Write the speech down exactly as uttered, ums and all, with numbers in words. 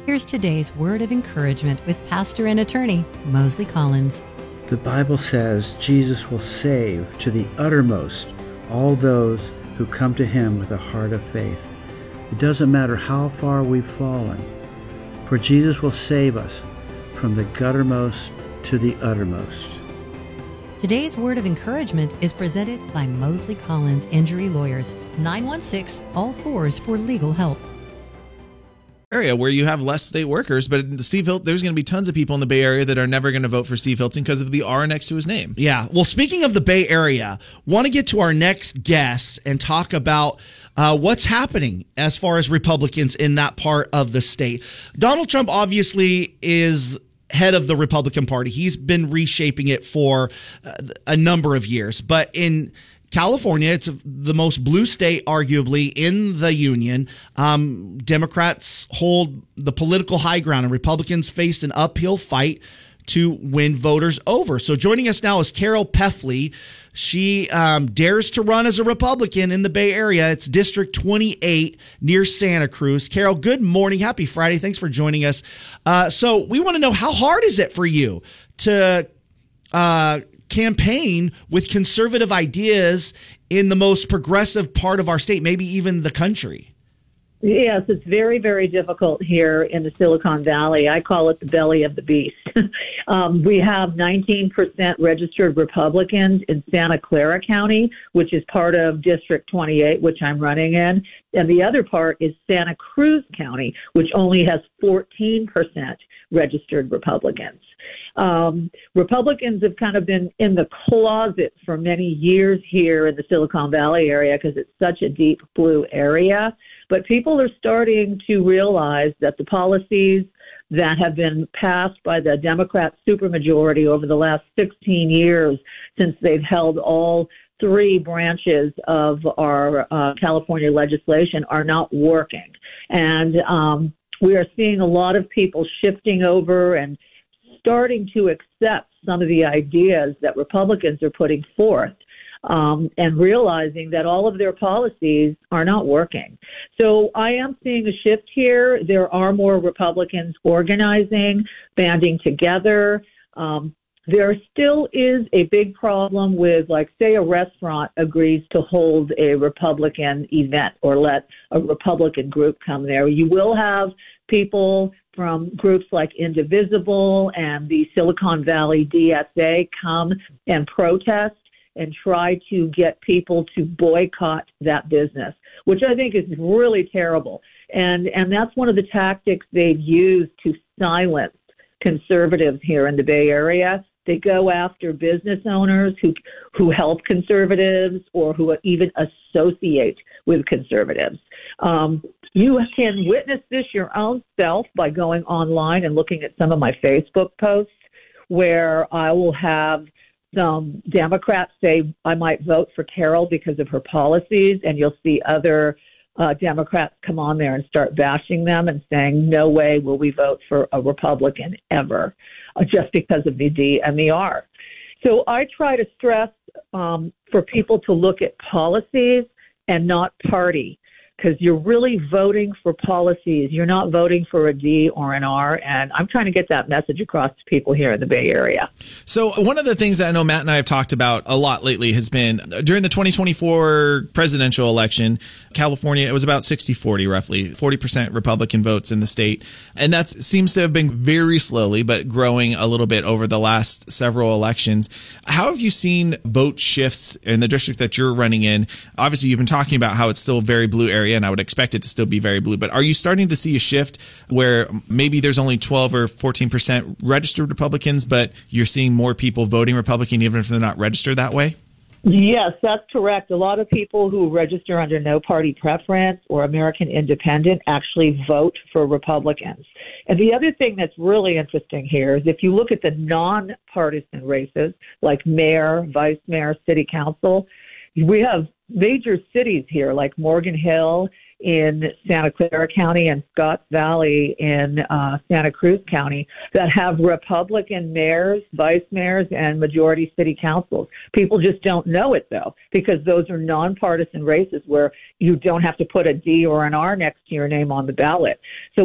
Here's today's word of encouragement with pastor and attorney Mosley Collins. The Bible says Jesus will save to the uttermost all those who come to him with a heart of faith. It doesn't matter how far we've fallen, for Jesus will save us from the guttermost to the uttermost. Today's word of encouragement is presented by Mosley Collins Injury Lawyers, nine one six, all fours for legal help. Area where you have less state workers, but Steve Hilton, there's going to be tons of people in the Bay Area that are never going to vote for Steve Hilton because of the R next to his name. Yeah. Well, speaking of the Bay Area, want to get to our next guest and talk about uh, what's happening as far as Republicans in that part of the state. Donald Trump obviously is head of the Republican Party. He's been reshaping it for uh, a number of years, but in California, it's the most blue state, arguably, in the union. Um, Democrats hold the political high ground, and Republicans face an uphill fight to win voters over. So joining us now is Carol Peffley. She um, dares to run as a Republican in the Bay Area. It's District twenty-eight near Santa Cruz. Carol, good morning. Happy Friday. Thanks for joining us. Uh, so we want to know, how hard is it for you to uh campaign with conservative ideas in the most progressive part of our state, maybe even the country? Yes, it's very, very difficult here in the Silicon Valley. I call it the belly of the beast. um, we have nineteen percent registered Republicans in Santa Clara County, which is part of District twenty-eight, which I'm running in. And the other part is Santa Cruz County, which only has fourteen percent registered Republicans. Um, Republicans have kind of been in the closet for many years here in the Silicon Valley area because it's such a deep blue area. But people are starting to realize that the policies that have been passed by the Democrat supermajority over the last sixteen years, since they've held all three branches of our uh, California legislation, are not working. And um, we are seeing a lot of people shifting over and starting to accept some of the ideas that Republicans are putting forth, um, and realizing that all of their policies are not working. So I am seeing a shift here. There are more Republicans organizing, banding together. Um, there still is a big problem with, like, say a restaurant agrees to hold a Republican event or let a Republican group come there. You will have people from groups like Indivisible and the Silicon Valley D S A come and protest and try to get people to boycott that business, which I think is really terrible. And and that's one of the tactics they've used to silence conservatives here in the Bay Area. They go after business owners who who help conservatives or who even associate with conservatives. Um, you can witness this your own self by going online and looking at some of my Facebook posts, where I will have some Democrats say I might vote for Carol because of her policies, and you'll see other uh, Democrats come on there and start bashing them and saying, no way will we vote for a Republican ever, uh, just because of the D and the R. So I try to stress um, for people to look at policies and not party, because you're really voting for policies. You're not voting for a D or an R, and I'm trying to get that message across to people here in the Bay Area. So one of the things that I know Matt and I have talked about a lot lately has been during the twenty twenty-four presidential election, California, it was about sixty forty roughly, forty percent Republican votes in the state. And that seems to have been very slowly, but growing a little bit over the last several elections. How have you seen vote shifts in the district that you're running in? Obviously, you've been talking about how it's still a very blue area, and I would expect it to still be very blue. But are you starting to see a shift where maybe there's only twelve or fourteen percent registered Republicans, but you're seeing more people voting Republican even if they're not registered that way? Yes, that's correct. A lot of people who register under no party preference or American Independent actually vote for Republicans. And the other thing that's really interesting here is if you look at the nonpartisan races like mayor, vice mayor, city council, we have major cities here like Morgan Hill in Santa Clara County and Scotts Valley in uh, Santa Cruz County that have Republican mayors, vice mayors, and majority city councils. People just don't know it, though, because those are nonpartisan races where you don't have to put a D or an R next to your name on the ballot. So